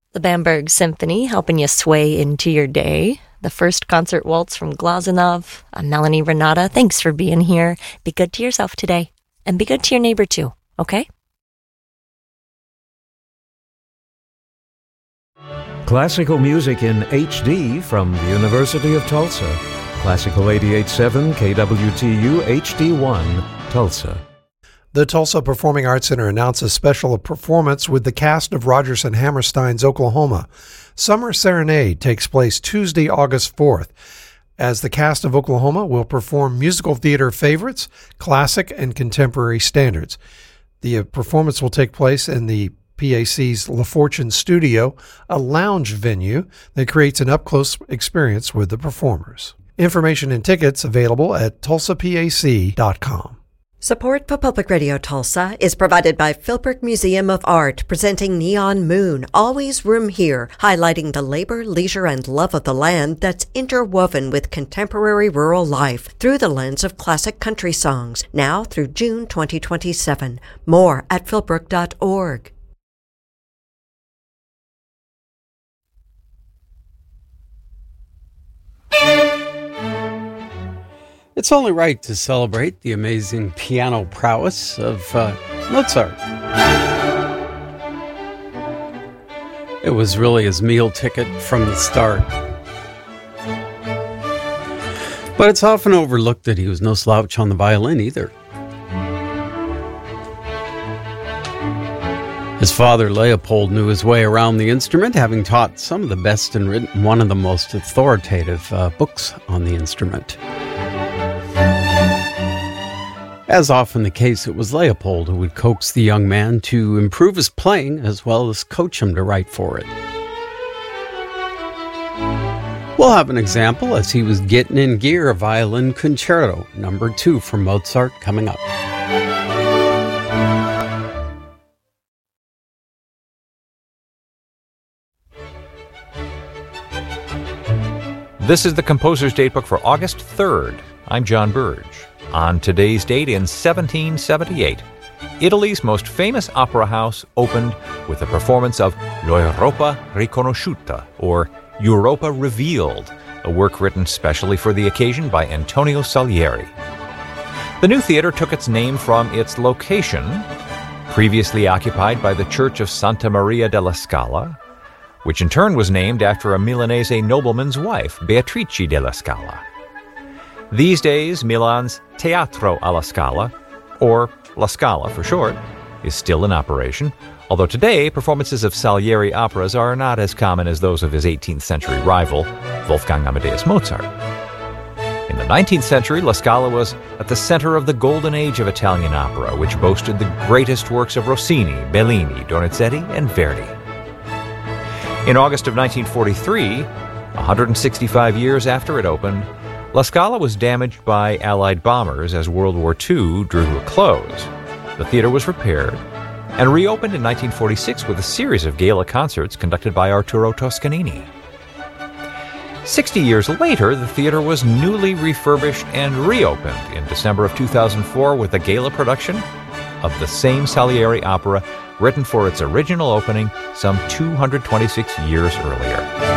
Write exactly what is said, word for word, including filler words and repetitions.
The Bamberg Symphony helping you sway into your day. The first concert waltz from Glazunov. I'm Melanie Renata. Thanks for being here. Be good to yourself today. And be good to your neighbor too, okay? Classical music in H D from the University of Tulsa. Classical eighty-eight point seven K W T U H D one, Tulsa. The Tulsa Performing Arts Center announced a special performance with the cast of Rodgers and Hammerstein's Oklahoma. Summer Serenade takes place Tuesday, August fourth, as the cast of Oklahoma will perform musical theater favorites, classic and contemporary standards. The performance will take place in the P A C's La Fortune Studio, a lounge venue that creates an up-close experience with the performers. Information and tickets available at tulsa p a c dot com. Support for Public Radio Tulsa is provided by Philbrook Museum of Art, presenting Neon Moon, Always Room Here, highlighting the labor, leisure, and love of the land that's interwoven with contemporary rural life through the lens of classic country songs, now through June twenty twenty-seven. More at philbrook dot org. It's only right to celebrate the amazing piano prowess of uh, Mozart. It was really his meal ticket from the start. But it's often overlooked that he was no slouch on the violin either. His father, Leopold, knew his way around the instrument, having taught some of the best and written one of the most authoritative uh, books on the instrument. As often the case, it was Leopold who would coax the young man to improve his playing as well as coach him to write for it. We'll have an example as he was getting in gear, a violin concerto, number two from Mozart, coming up. This is the Composer's Datebook for August third. I'm John Burge. On today's date in seventeen seventy-eight, Italy's most famous opera house opened with a performance of L'Europa Riconosciuta, or Europa Revealed, a work written specially for the occasion by Antonio Salieri. The new theater took its name from its location, previously occupied by the Church of Santa Maria della Scala, which in turn was named after a Milanese nobleman's wife, Beatrice della Scala. These days, Milan's Teatro alla Scala, or La Scala for short, is still in operation, although today performances of Salieri operas are not as common as those of his eighteenth century rival, Wolfgang Amadeus Mozart. In the nineteenth century, La Scala was at the center of the golden age of Italian opera, which boasted the greatest works of Rossini, Bellini, Donizetti, and Verdi. In August of nineteen forty-three, one hundred sixty-five years after it opened, La Scala was damaged by Allied bombers as World War Two drew to a close. The theater was repaired and reopened in nineteen forty-six with a series of gala concerts conducted by Arturo Toscanini. Sixty years later, the theater was newly refurbished and reopened in December of two thousand four with a gala production of the same Salieri opera written for its original opening some two hundred twenty-six years earlier.